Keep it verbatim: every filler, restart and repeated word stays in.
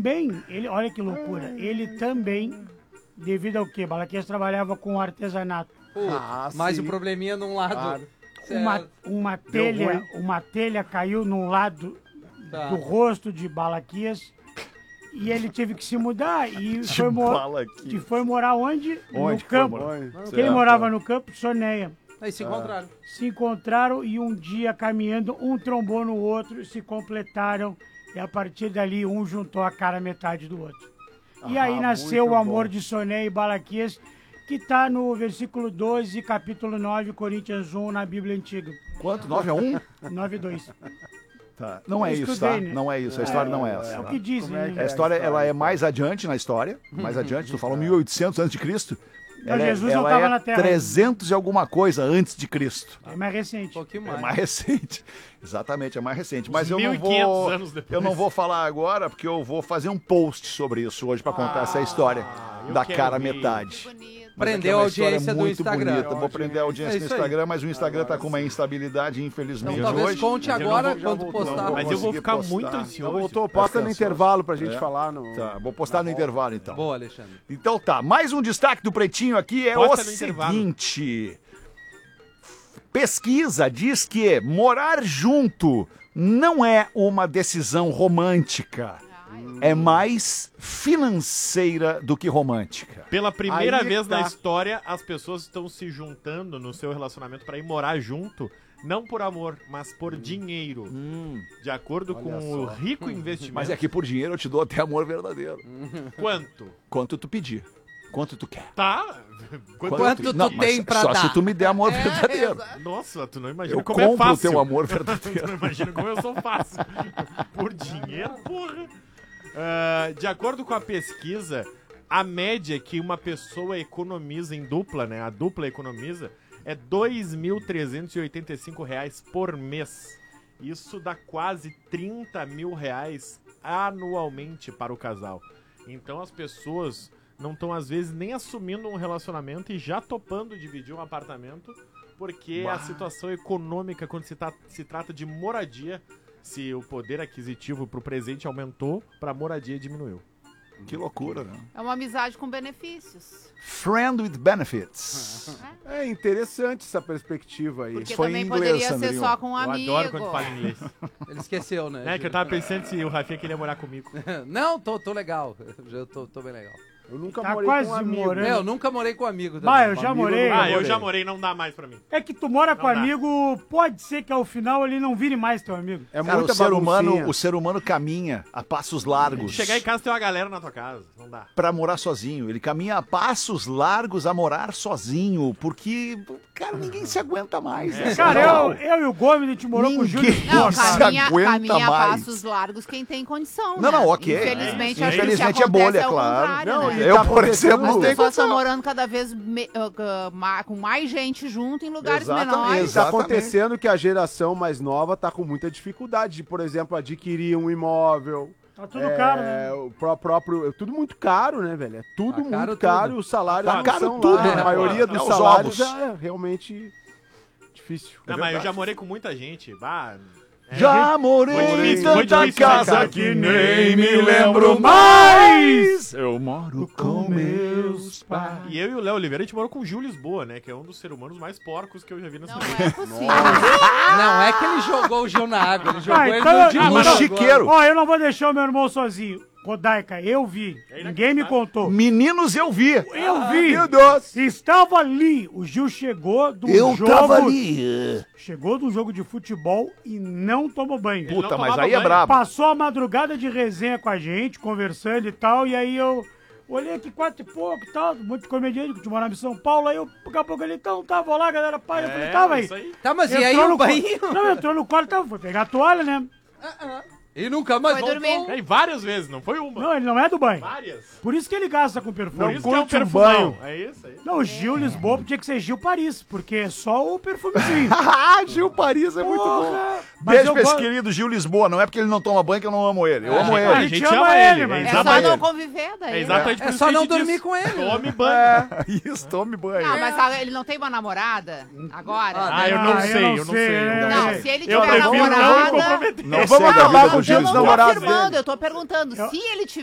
também, ele, olha que loucura, ele também, devido ao quê? Balaquias trabalhava com artesanato. Ah, mais um probleminha num lado. Claro. Uma, uma, telha, uma telha caiu num lado tá. do rosto de Balaquias e ele teve que se mudar e foi, mo e foi morar onde? onde? No campo. Porque ele morava no campo, Soneia. Aí se encontraram. Ah. Se encontraram e um dia caminhando, um trombou no outro, se completaram e a partir dali um juntou a cara metade do outro. Ah, e aí nasceu o amor bom. de Soneia e Balaquias, que está no versículo doze, capítulo nove, Coríntios um, na Bíblia Antiga. Quanto? nove a um? nove a dois. Tá. Não é isso, tá? Né? Não é isso, a história é, não é essa. É o que dizem. É, a história, ela é mais adiante na história, mais adiante, tu falou mil e oitocentos antes de Cristo. Então, ela Jesus é, não estava é na Terra. trezentos e alguma coisa antes de Cristo. É mais recente. Um pouquinho mais. É mais recente. Exatamente, é mais recente. Mas eu não vou anos depois. eu não vou falar agora porque eu vou fazer um post sobre isso hoje para contar ah, essa história da cara ver. metade. Prendeu a audiência do Instagram. Bonita. Vou prender a audiência é do Instagram, aí. mas o Instagram agora tá com uma instabilidade, infelizmente, então, talvez hoje. conte agora quando postar. Mas eu vou ficar postar. muito ansioso. Voltou, posta no intervalo pra gente é. falar. No... Tá, vou postar no intervalo, então. Boa, Alexandre. Então tá, mais um destaque do Pretinho aqui é Posta o seguinte. Pesquisa diz que morar junto não é uma decisão romântica. É mais financeira do que romântica. Pela primeira Aí vez tá. na história, as pessoas estão se juntando no seu relacionamento para ir morar junto, não por amor, mas por hum. dinheiro. Hum. De acordo Olha com só. o rico investimento. Mas aqui por dinheiro eu te dou até amor verdadeiro. Quanto? Quanto tu pedir. Quanto tu quer. Tá. Quanto, Quanto tu, não, tem pra só dar. Só se tu me der amor é, verdadeiro. É, Nossa, tu não imagina eu como é fácil. Eu compro o teu amor verdadeiro. Tu não imagina como eu sou fácil. Por dinheiro, porra. Uh, de acordo com a pesquisa, a média que uma pessoa economiza em dupla, né? A dupla economiza é dois mil trezentos e oitenta e cinco reais por mês. Isso dá quase trinta mil reais anualmente para o casal. Então as pessoas não estão, às vezes, nem assumindo um relacionamento e já topando dividir um apartamento, porque bah. a situação econômica, quando se, tá, se trata de moradia, se o poder aquisitivo pro presente aumentou, pra moradia diminuiu. Que loucura, né? É uma amizade com benefícios. Friend with benefits. É, é interessante essa perspectiva aí. Porque Foi também inglês, poderia Sandrinho. ser só com um eu amigo. Eu adoro quando fala inglês. Ele esqueceu, né? É, que eu tava pensando se o Rafinha queria morar comigo. Não, tô, tô legal. Eu tô, tô bem legal. Eu nunca tá morei quase com um amigo. morando. É, eu nunca morei com amigo. Bah, eu já amigo morei. Ah, eu morei. já morei, não dá mais pra mim. É que tu mora não com dá. amigo, pode ser que ao final ele não vire mais teu amigo. É Cara, muita o ser humano, baguncinha. o ser humano caminha a passos largos. Chegar em casa tem uma galera na tua casa, não dá. Pra morar sozinho. Ele caminha a passos largos a morar sozinho, porque, cara, ninguém se aguenta mais. É. Né? Cara, eu, eu e o Gomes, a gente morou com o Júlio. Ninguém Não, se caminha, aguenta caminha a mais. passos largos quem tem condição, Não, né? não, ok. Infelizmente, É. acho que o que Infelizmente é acontece bolha, é o claro. contrário, Não, né? e Eu, tá por acontecendo- exemplo, As não tem pessoas estão condição. morando cada vez me- uh, uh, ma- com mais gente junto em lugares Exatamente, menores. Está Exatamente. acontecendo que a geração mais nova tá com muita dificuldade de, por exemplo, adquirir um imóvel. Tá tudo é, caro, né? O pró- próprio, é tudo muito caro, né, velho? É tudo Tá muito caro caro, tudo. e os salários Tá não caro são tudo, lá. né, A maioria pô? dos É os salários ovos. é realmente difícil. Não, mas eu já morei com muita gente. Bah, é, Já morei Foi em difícil, foi tanta difícil, casa cara. que nem me lembro mais. Eu moro com meus pais. E eu e o Léo Oliveira, a gente morou com o Gil Lisboa, né? Que é um dos seres humanos mais porcos que eu já vi nessa Não vida. é possível. Não é que ele jogou o Gil na água, ele jogou Ah, ele então- no de ah, No mas novo chiqueiro. Ó, eu não vou deixar o meu irmão sozinho. Rodaica, eu vi. Ninguém me contou. Meninos, eu vi. Eu vi. Meu Deus! Estava ali. O Gil chegou do Eu jogo. tava ali. Chegou do jogo de futebol e não tomou banho. Ele Puta, não mas tomava aí é banho. brabo. Passou a madrugada de resenha com a gente, conversando e tal, e aí eu olhei aqui quatro e pouco e tal, muito comediante, que morava em São Paulo, aí eu, daqui a pouco ele, então, tava lá, galera, pai, eu falei, tava aí. isso aí. Tá, mas e aí Entrou o no qua- banho? Não, entrou no quarto, tava, foi pegar a toalha, né? E nunca mais Foi voltou. dormir. É, e várias vezes, não foi uma. Não, ele não é do banho. Várias. Por isso que ele gasta com Por perfume. isso que é um curte um perfumão. banho. É isso aí. Não, o Gil Lisboa tinha que ser Gil Paris, porque é só o perfumezinho. Ah, Gil Paris é muito bom. Porra, mas Beijo eu pra esse gosto- querido Gil Lisboa. Não é porque ele não toma banho que eu não amo ele. Eu amo a ele. gente ama ama ele, ele, mas- É Exatamente. só ele. não conviver daí. É exatamente É por isso só que a não gente dormir diz, com ele. Tome banho. É, isso, tome banho. Não, mas a- ele não tem uma namorada agora? Ah, eu não Ah, sei, eu não sei. né? Não, É. se ele Eu tiver prefiro não me namorada... comprometer. Não Vamos segue a acabar vida com do o Gil dia Eu dos não tô namorados afirmando, dele. eu tô perguntando. Eu- Se ele